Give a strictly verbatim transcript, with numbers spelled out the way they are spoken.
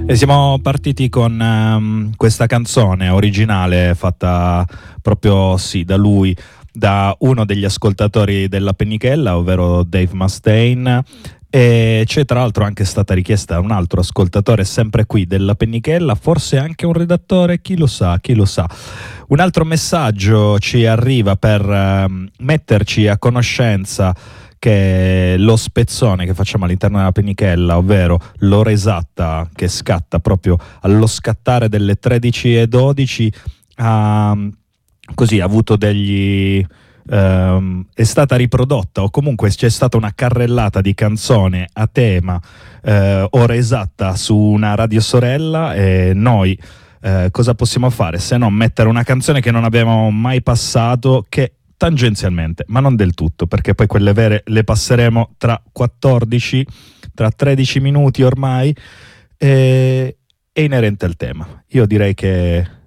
E siamo partiti con um, questa canzone originale fatta proprio sì da lui, da uno degli ascoltatori della Pennichella, ovvero Dave Mustaine, e c'è tra l'altro anche stata richiesta da un altro ascoltatore sempre qui della Pennichella, forse anche un redattore, chi lo sa, chi lo sa. Un altro messaggio ci arriva per uh, metterci a conoscenza che lo spezzone che facciamo all'interno della Pennichella, ovvero l'ora esatta che scatta proprio allo scattare delle tredici e dodici, ha così ha avuto degli ehm, è stata riprodotta, o comunque c'è stata una carrellata di canzone a tema eh, ora esatta su una radio sorella, e noi eh, cosa possiamo fare se non mettere una canzone che non abbiamo mai passato, che tangenzialmente, ma non del tutto, perché poi quelle vere le passeremo tra quattordici, tra tredici minuti ormai, e è inerente al tema. Io direi che